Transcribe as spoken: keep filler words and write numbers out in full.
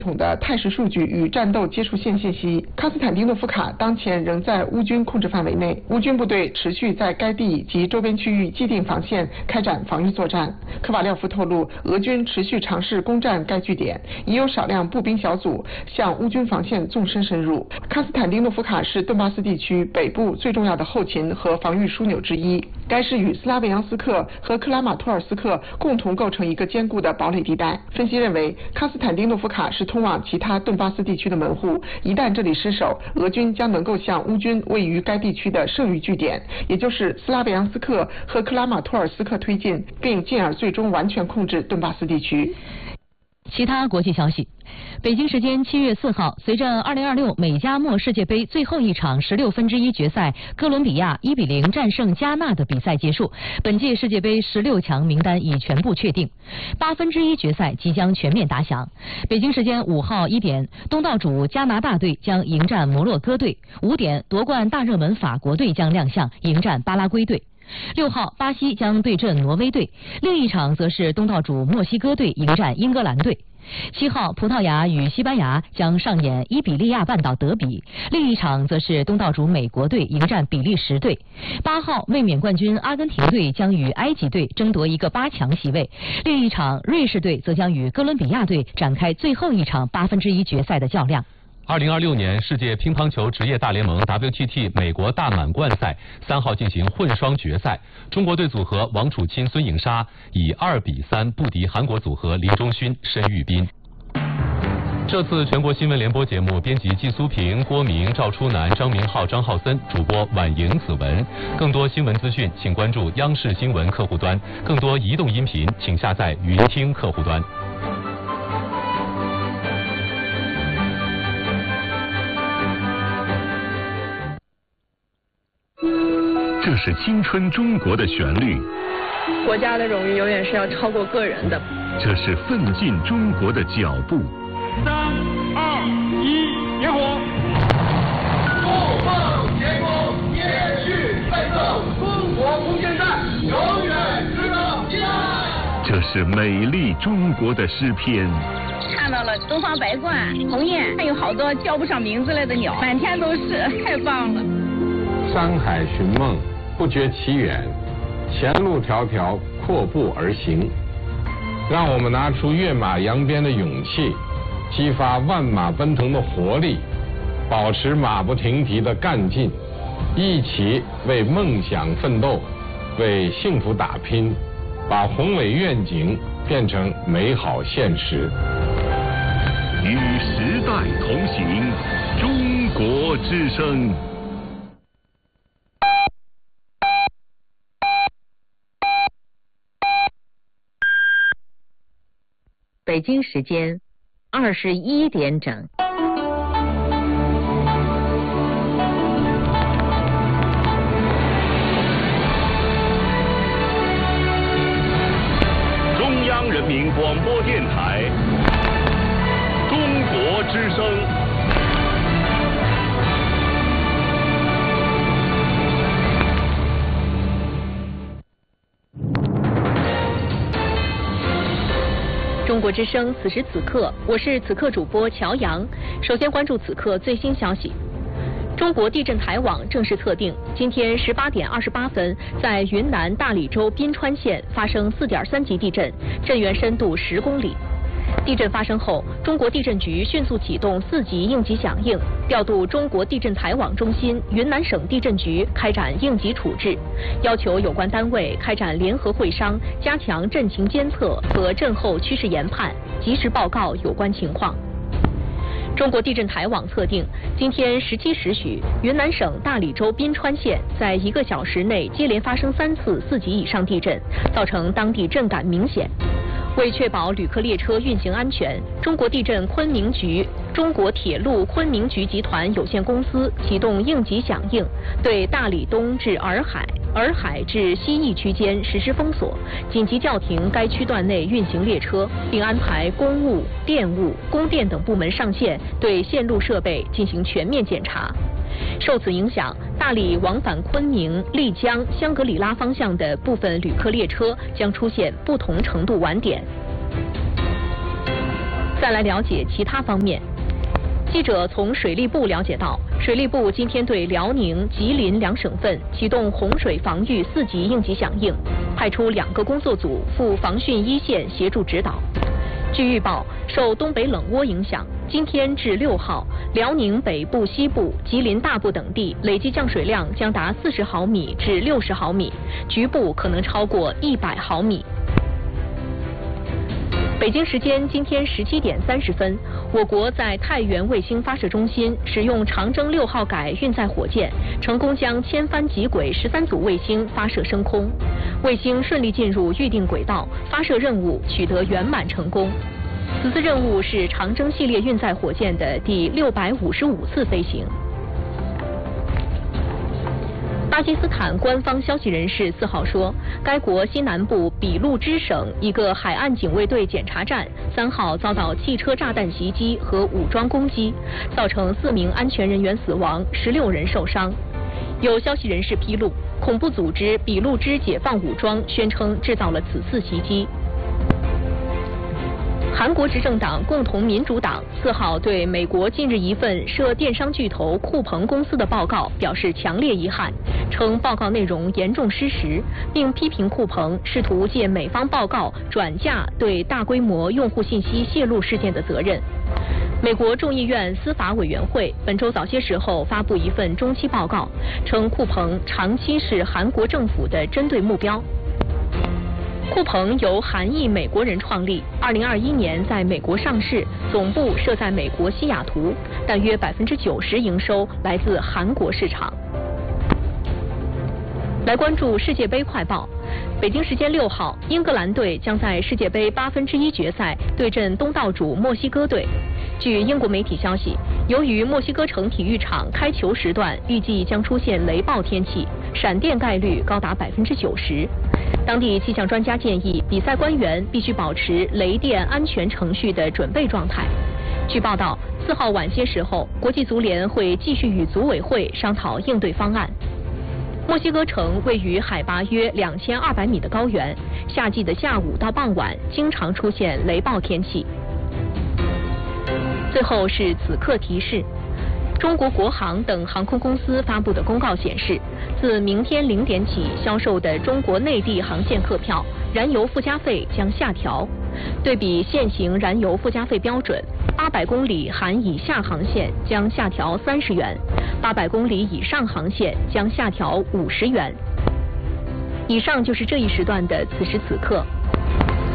统的态势数据与战斗接触线信息，康斯坦丁诺夫卡当前仍在乌军控制范围内，乌军部队持续在该地及周边区域既定防线开展防御作战。科瓦廖夫透露，俄军持续尝试攻占该据点，已有少量步兵小组向乌军防线纵深深入。康斯坦丁诺夫卡是顿巴斯地区北部最重要的后勤和防御枢纽之一，该市与斯拉维扬斯克和克拉马托尔斯克共同构成一个坚固的堡垒地带。分析认为，康斯坦丁诺夫卡是通往其他顿巴斯地区的门户，一旦这里失守，俄军将能够向乌军位于该地区的剩余据点，也就是斯拉维扬斯克和克拉马托尔斯克推进，并进而最终完全控制顿巴斯地区。 其他国际消息，北京时间七月四号，随着二零二六美加墨世界杯最后一场十六分之一决赛哥伦比亚一比零战胜加纳的比赛结束，本届世界杯十六强名单已全部确定，八分之一决赛即将全面打响。北京时间五号一点，东道主加拿大队将迎战摩洛哥队；五点，夺冠大热门法国队将亮相，迎战巴拉圭队。六号，巴西将对阵挪威队，另一场则是东道主墨西哥队迎战英格兰队。七号，葡萄牙与西班牙将上演伊比利亚半岛德比，另一场则是东道主美国队迎战比利时队。八号，卫冕冠军阿根廷队将与埃及队争夺一个八强席位，另一场瑞士队则将与哥伦比亚队展开最后一场八分之一决赛的较量。 二零二六年世界乒乓球职业大联盟 W T T 美国大满贯赛三号进行混双决赛，中国队组合王楚钦、孙颖莎以二比三不敌韩国组合林中勋、申玉斌。这次全国新闻联播节目，编辑季苏平、郭明、赵初南、张明浩、张浩森，主播婉莹、子文。更多新闻资讯，请关注央视新闻客户端；更多移动音频，请下载云听客户端。 这是青春中国的旋律， 国家的荣誉永远是要超过个人的。 这是奋进中国的脚步。 三二一，点火！ 不放前功，延续奋斗，中国空间站永远值得信赖。 这是美丽中国的诗篇。 看到了东方白鹳、鸿雁，还有好多叫不上名字来的鸟，满天都是，太棒了。 山海寻梦，不觉其远，前路迢迢，阔步而行。让我们拿出跃马扬鞭的勇气，激发万马奔腾的活力，保持马不停蹄的干劲，一起为梦想奋斗，为幸福打拼，把宏伟愿景变成美好现实。 与时代同行，中国之声。 北京时间二十一点整。 中央人民广播电台，中国之声。 中国之声，此时此刻，我是此刻主播乔阳。首先关注此刻最新消息。中国地震台网正式测定，今天十八点二十八分，在云南大理州宾川县发生四点三级地震，震源深度十公里。地震发生后，中国地震局迅速启动四级应急响应，调度中国地震台网中心、云南省地震局开展应急处置，要求有关单位开展联合会商，加强震情监测和震后趋势研判，及时报告有关情况。中国地震台网测定，今天十七时许，云南省大理州宾川县在一个小时内接连发生三次四级以上地震，造成当地震感明显。为确保旅客列车运行安全，中国地震昆明局、中国铁路昆明局集团有限公司启动应急响应，对大理东至洱海、洱海至西义区间实施封锁，紧急叫停该区段内运行列车，并安排公务、电务、供电等部门上线，对线路设备进行全面检查。受此影响，大理往返昆明、丽江、香格里拉方向的部分旅客列车将出现不同程度晚点。 再来了解其他方面。记者从水利部了解到，水利部今天对辽宁、吉林两省份启动洪水防御四级应急响应，派出两个工作组赴防汛一线协助指导。据预报，受东北冷涡影响，今天至六号，辽宁北部、西部、吉林大部等地累计降水量将达四十毫米至六十毫米，局部可能超过一百毫米。北京时间今天十七点三十分，我国在太原卫星发射中心使用长征六号改运载火箭，成功将千帆极轨十三组卫星发射升空，卫星顺利进入预定轨道，发射任务取得圆满成功。此次任务是长征系列运载火箭的第六百五十五次飞行。巴基斯坦官方消息人士四号说，该国西南部俾路支省一个海岸警卫队检查站三号遭到汽车炸弹袭击和武装攻击，造成四名安全人员死亡，十六人受伤。有消息人士披露，恐怖组织俾路支解放武装宣称制造了此次袭击。韩国执政党共同民主党四号对美国近日一份涉电商巨头酷鹏公司的报告表示强烈遗憾，称报告内容严重失实，并批评酷鹏试图借美方报告转嫁对大规模用户信息泄露事件的责任。美国众议院司法委员会本周早些时候发布一份中期报告，称酷鹏长期是韩国政府的针对目标。酷鹏由韩裔美国人创立，二零二一年在美国上市，总部设在美国西雅图，但约百分之九十营收来自韩国市场。来关注世界杯快报。北京时间六号，英格兰队将在世界杯八分之一决赛对阵东道主墨西哥队。据英国媒体消息，由于墨西哥城体育场开球时段预计将出现雷暴天气，闪电概率高达百分之九十。当地气象专家建议，比赛官员必须保持雷电安全程序的准备状态。据报道，四号晚些时候，国际足联会继续与组委会商讨应对方案。墨西哥城位于海拔约两千二百米的高原，夏季的下午到傍晚经常出现雷暴天气。最后是此刻提示。中国国航等航空公司发布的公告显示，自明天零点起销售的中国内地航线客票，燃油附加费将下调。对比现行燃油附加费标准，八百公里含以下航线将下调三十元，八百公里以上航线将下调五十元。以上就是这一时段的此时此刻。